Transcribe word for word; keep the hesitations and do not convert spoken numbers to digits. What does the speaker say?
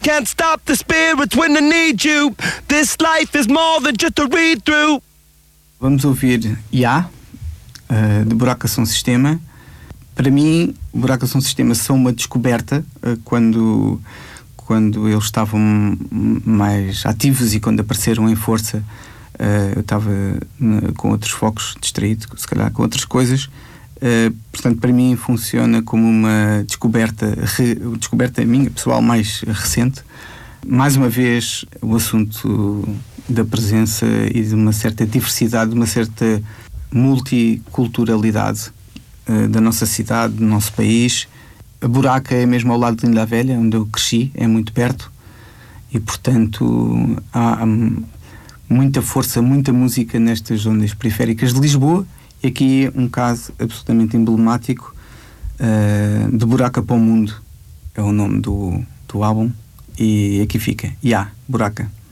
can't stop the spirits when I need you. This life is more than just a read-through. Vamos ouvir Ya, uh, de Buraca Som Sistema. Para mim, Buraca Som Sistema são uma descoberta uh, quando, quando eles estavam mais ativos e quando apareceram em força. Uh, eu estava uh, com outros focos, distraído, se calhar com outras coisas. Uh, portanto, para mim funciona como uma descoberta, re, descoberta minha, pessoal, mais recente. Mais uma vez, o assunto da presença e de uma certa diversidade, de uma certa multiculturalidade uh, da nossa cidade, do nosso país. A Buraca é mesmo ao lado de Linda Velha, onde eu cresci, é muito perto. E, portanto, há, há muita força, muita música nestas zonas periféricas de Lisboa. E aqui um caso absolutamente emblemático, uh, de Buraca para o Mundo é o nome do, do álbum, e aqui fica, Ya, Buraca.